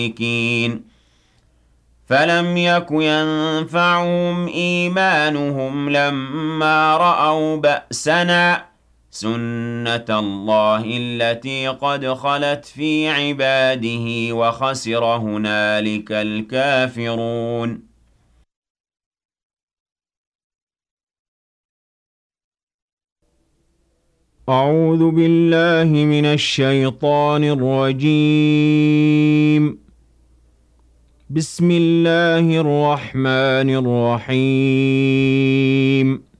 فلم يك ينفعهم إيمانهم لما رأوا بأسنا سنة الله التي قد خلت في عباده وخسر هنالك الكافرون. أعوذ بالله من الشيطان الرجيم. بسم الله الرحمن الرحيم.